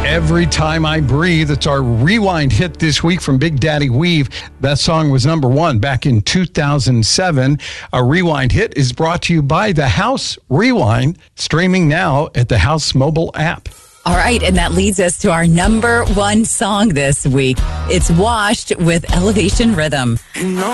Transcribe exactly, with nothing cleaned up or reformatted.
Every Time I Breathe. It's our rewind hit this week from Big Daddy Weave. That song was number one back in two thousand seven. Our rewind hit is brought to you by The House Rewind, streaming now at the House mobile app. All right, and that leads us to our number one song this week. It's Washed with Elevation Rhythm.